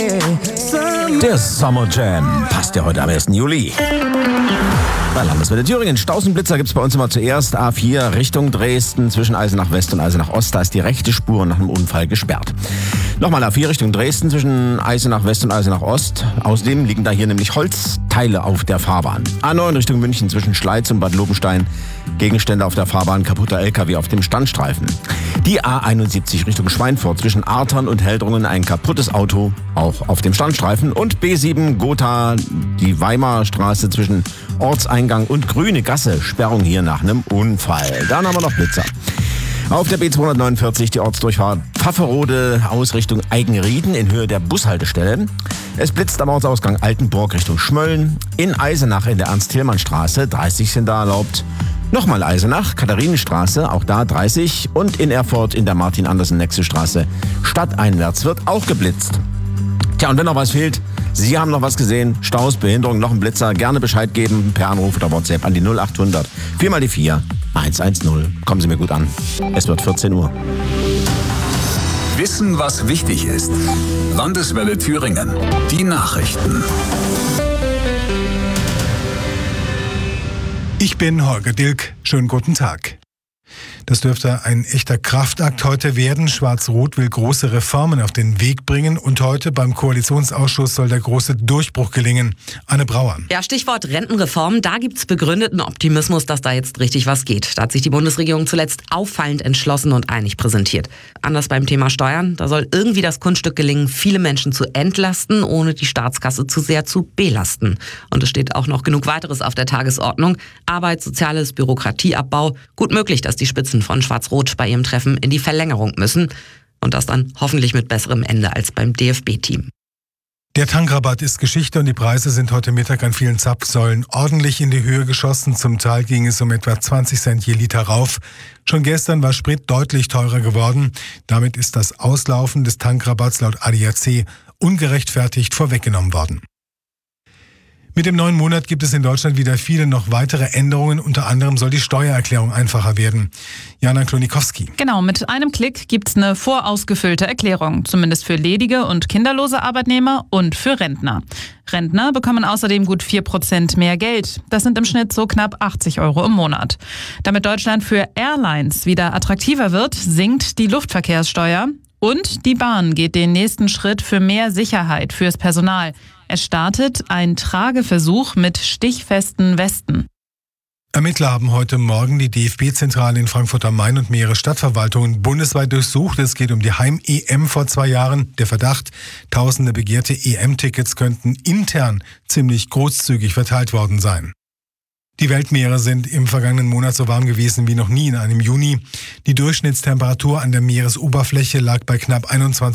Der Summer Jam passt ja heute am 1. Juli. Bei Landeswelle Thüringen. Stausenblitzer gibt's bei uns immer zuerst. A4 Richtung Dresden zwischen Eisenach West und Eisenach Ost. Da ist die rechte Spur nach einem Unfall gesperrt. Nochmal A4 Richtung Dresden zwischen Eisenach West und Eisenach Ost. Außerdem liegen da hier nämlich Holzteile auf der Fahrbahn. A9 Richtung München zwischen Schleiz und Bad Lobenstein. Gegenstände auf der Fahrbahn, kaputter LKW auf dem Standstreifen. Die A71 Richtung Schweinfurt zwischen Artern und Heldrungen ein kaputtes Auto, auch auf dem Standstreifen. Und B7 Gotha, die Weimarstraße zwischen Ortseingang und Grüne Gasse, Sperrung hier nach einem Unfall. Dann haben wir noch Blitzer. Auf der B249 die Ortsdurchfahrt Pfafferode aus Richtung Eigenrieden in Höhe der Bushaltestelle. Es blitzt am Ortsausgang Altenburg Richtung Schmölln. In Eisenach in der Ernst-Thälmann-Straße 30 sind da erlaubt. Nochmal Eisenach, Katharinenstraße, auch da 30. Und in Erfurt in der Martin-Andersen-Nexe-Straße stadteinwärts wird auch geblitzt. Tja, und wenn noch was fehlt, Sie haben noch was gesehen, Staus, Behinderung, noch ein Blitzer, gerne Bescheid geben per Anruf oder WhatsApp an die 0800 4 mal die 4 110. Kommen Sie mir gut an. Es wird 14 Uhr. Wissen, was wichtig ist. Landeswelle Thüringen. Die Nachrichten. Ich bin Holger Dilk. Schönen guten Tag. Das dürfte ein echter Kraftakt heute werden. Schwarz-Rot will große Reformen auf den Weg bringen und heute beim Koalitionsausschuss soll der große Durchbruch gelingen. Anne Brauer. Ja, Stichwort Rentenreform. Da gibt's begründeten Optimismus, dass da jetzt richtig was geht. Da hat sich die Bundesregierung zuletzt auffallend entschlossen und einig präsentiert. Anders beim Thema Steuern. Da soll irgendwie das Kunststück gelingen, viele Menschen zu entlasten, ohne die Staatskasse zu sehr zu belasten. Und es steht auch noch genug weiteres auf der Tagesordnung. Arbeit, Soziales, Bürokratieabbau. Gut möglich, dass die Spitzen von Schwarz-Rot bei ihrem Treffen in die Verlängerung müssen. Und das dann hoffentlich mit besserem Ende als beim DFB-Team. Der Tankrabatt ist Geschichte und die Preise sind heute Mittag an vielen Zapfsäulen ordentlich in die Höhe geschossen. Zum Teil ging es um etwa 20 Cent je Liter rauf. Schon gestern war Sprit deutlich teurer geworden. Damit ist das Auslaufen des Tankrabatts laut ADAC ungerechtfertigt vorweggenommen worden. Mit dem neuen Monat gibt es in Deutschland wieder viele noch weitere Änderungen. Unter anderem soll die Steuererklärung einfacher werden. Jana Klonikowski. Genau, mit einem Klick gibt's eine vorausgefüllte Erklärung. Zumindest für ledige und kinderlose Arbeitnehmer und für Rentner. Rentner bekommen außerdem gut 4% mehr Geld. Das sind im Schnitt so knapp 80 € im Monat. Damit Deutschland für Airlines wieder attraktiver wird, sinkt die Luftverkehrssteuer. Und die Bahn geht den nächsten Schritt für mehr Sicherheit fürs Personal. Es startet ein Trageversuch mit stichfesten Westen. Ermittler haben heute Morgen die DFB-Zentrale in Frankfurt am Main und mehrere Stadtverwaltungen bundesweit durchsucht. Es geht um die Heim-EM vor 2 Jahren. Der Verdacht, tausende begehrte EM-Tickets könnten intern ziemlich großzügig verteilt worden sein. Die Weltmeere sind im vergangenen Monat so warm gewesen wie noch nie in einem Juni. Die Durchschnittstemperatur an der Meeresoberfläche lag bei knapp 21